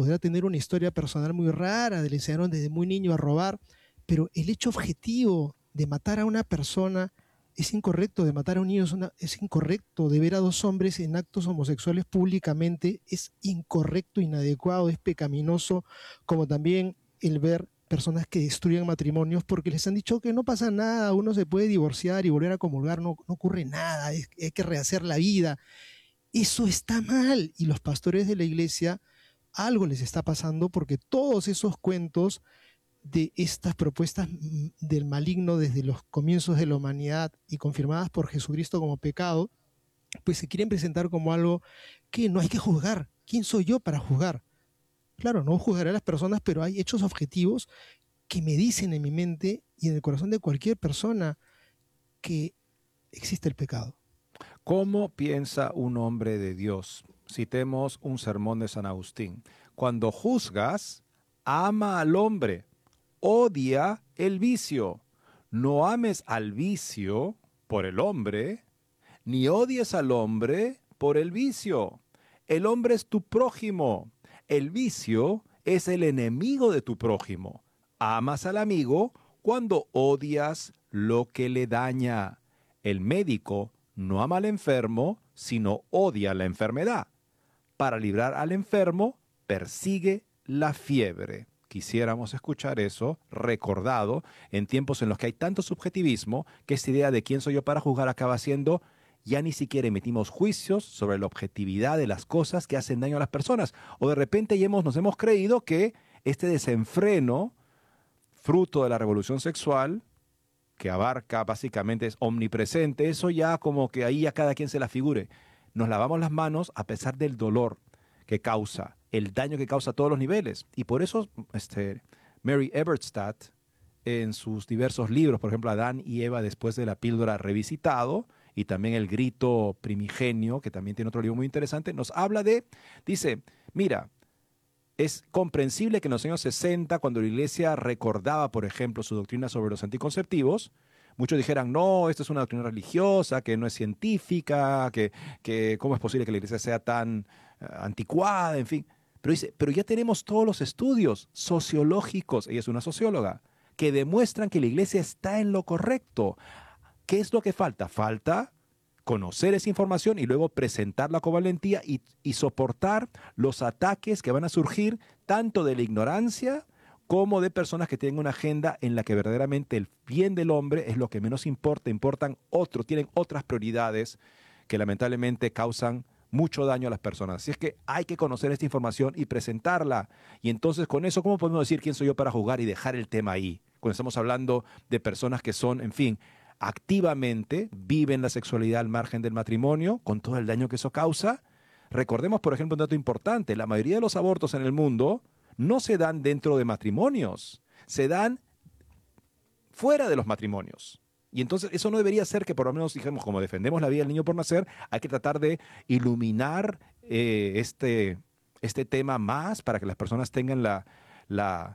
podrá tener una historia personal muy rara, le enseñaron desde muy niño a robar, pero el hecho objetivo de matar a una persona es incorrecto, de matar a un niño es incorrecto, de ver a dos hombres en actos homosexuales públicamente es incorrecto, inadecuado, es pecaminoso, como también el ver personas que destruyen matrimonios porque les han dicho que no pasa nada, uno se puede divorciar y volver a comulgar, no ocurre nada, hay que rehacer la vida. Eso está mal y los pastores de la iglesia algo les está pasando porque todos esos cuentos de estas propuestas del maligno desde los comienzos de la humanidad y confirmadas por Jesucristo como pecado, pues se quieren presentar como algo que no hay que juzgar. ¿Quién soy yo para juzgar? Claro, no juzgaré a las personas, pero hay hechos objetivos que me dicen en mi mente y en el corazón de cualquier persona que existe el pecado. ¿Cómo piensa un hombre de Dios? Citemos un sermón de San Agustín. Cuando juzgas, ama al hombre, odia el vicio. No ames al vicio por el hombre, ni odies al hombre por el vicio. El hombre es tu prójimo. El vicio es el enemigo de tu prójimo. Amas al amigo cuando odias lo que le daña. El médico no ama al enfermo, sino odia la enfermedad. Para librar al enfermo, persigue la fiebre. Quisiéramos escuchar eso recordado en tiempos en los que hay tanto subjetivismo que esta idea de quién soy yo para juzgar acaba siendo ya ni siquiera emitimos juicios sobre la objetividad de las cosas que hacen daño a las personas. O de repente ya nos hemos creído que este desenfreno, fruto de la revolución sexual, que abarca básicamente es omnipresente, eso ya como que ahí a cada quien se la figure. Nos lavamos las manos a pesar del dolor que causa, el daño que causa a todos los niveles. Y por eso Mary Eberstadt, en sus diversos libros, por ejemplo, Adán y Eva después de la píldora revisitado, y también El grito primigenio, que también tiene otro libro muy interesante, nos habla dice, mira, es comprensible que en los años 60, cuando la iglesia recordaba, por ejemplo, su doctrina sobre los anticonceptivos, muchos dijeran, no, esto es una doctrina religiosa, que no es científica, que cómo es posible que la iglesia sea tan anticuada, en fin. Pero dice, pero ya tenemos todos los estudios sociológicos, ella es una socióloga, que demuestran que la iglesia está en lo correcto. ¿Qué es lo que falta? Falta conocer esa información y luego presentarla con valentía y soportar los ataques que van a surgir tanto de la ignorancia como de personas que tienen una agenda en la que verdaderamente el bien del hombre es lo que menos importa, importan otros, tienen otras prioridades que lamentablemente causan mucho daño a las personas. Así es que hay que conocer esta información y presentarla. Y entonces con eso, ¿cómo podemos decir quién soy yo para juzgar y dejar el tema ahí? Cuando estamos hablando de personas que son, en fin, activamente viven la sexualidad al margen del matrimonio, con todo el daño que eso causa. Recordemos, por ejemplo, un dato importante. La mayoría de los abortos en el mundo no se dan dentro de matrimonios, se dan fuera de los matrimonios. Y entonces eso no debería ser que por lo menos, digamos, como defendemos la vida del niño por nacer, hay que tratar de iluminar este tema más para que las personas tengan la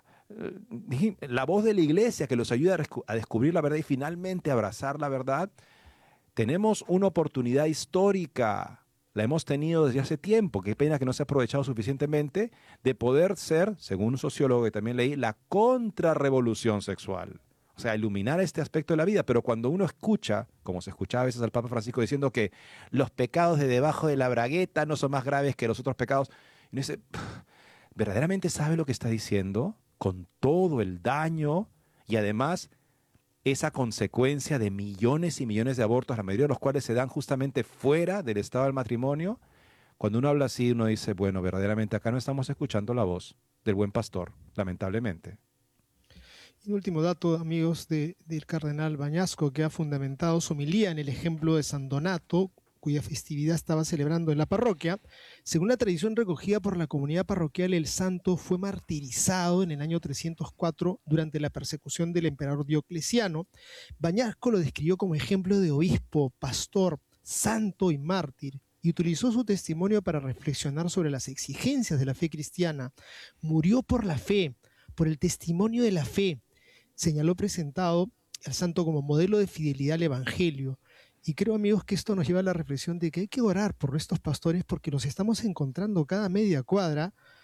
voz de la iglesia que los ayude a descubrir la verdad y finalmente abrazar la verdad. Tenemos una oportunidad histórica, la hemos tenido desde hace tiempo, qué pena que no se ha aprovechado suficientemente, de poder ser, según un sociólogo que también leí, la contrarrevolución sexual. O sea, iluminar este aspecto de la vida. Pero cuando uno escucha, como se escuchaba a veces al Papa Francisco diciendo que los pecados de debajo de la bragueta no son más graves que los otros pecados, y uno dice, ¿verdaderamente sabe lo que está diciendo? Con todo el daño y además esa consecuencia de millones y millones de abortos, la mayoría de los cuales se dan justamente fuera del estado del matrimonio. Cuando uno habla así, uno dice, bueno, verdaderamente acá no estamos escuchando la voz del buen pastor, lamentablemente. Y un último dato, amigos, del cardenal Bañasco, que ha fundamentado su homilía en el ejemplo de San Donato, cuya festividad estaba celebrando en la parroquia. Según la tradición recogida por la comunidad parroquial, el santo fue martirizado en el año 304 durante la persecución del emperador Diocleciano. Bañasco lo describió como ejemplo de obispo, pastor, santo y mártir, y utilizó su testimonio para reflexionar sobre las exigencias de la fe cristiana. Murió por la fe, por el testimonio de la fe. Señaló presentado al santo como modelo de fidelidad al evangelio. Y creo, amigos, que esto nos lleva a la reflexión de que hay que orar por estos pastores porque los estamos encontrando cada media cuadra